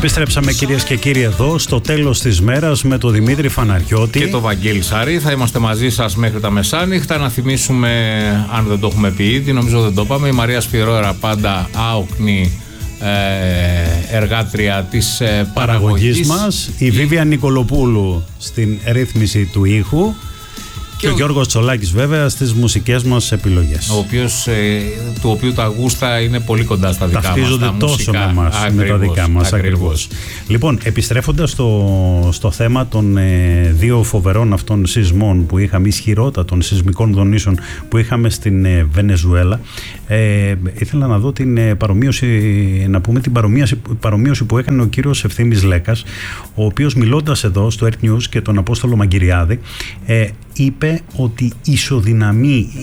Επιστρέψαμε κυρίες και κύριοι εδώ στο τέλος της μέρας με τον Δημήτρη Φαναριώτη και τον Βαγγέλη Σαρή. Θα είμαστε μαζί σας μέχρι τα μεσάνυχτα. Να θυμίσουμε, αν δεν το έχουμε πει ήδη, νομίζω δεν το είπαμε, η Μαρία Σφυρόερα, πάντα άοκνη εργάτρια της παραγωγής μας, η Βίβια Νικολοπούλου στην ρύθμιση του ήχου και ο Γιώργος Τσολάκης βέβαια στις μουσικές μας επιλογές, του οποίου τα γούστα είναι πολύ κοντά στα δικά μας. Ταυτίζονται τόσο με εμάς, με τα δικά μας ακριβώς. Λοιπόν, επιστρέφοντας στο θέμα των δύο φοβερών αυτών σεισμών που είχαμε, ισχυρότατων σεισμικών δονήσεων που είχαμε στην Βενεζουέλα, ήθελα να δω την παρομοίωση, να πούμε την παρομοίωση που έκανε ο κύριος Ευθύμης Λέκας, ο οποίος μιλώντας εδώ στο Earth News και τον Απόστολο Μαγκυριάδη, είπε ότι ισοδυναμεί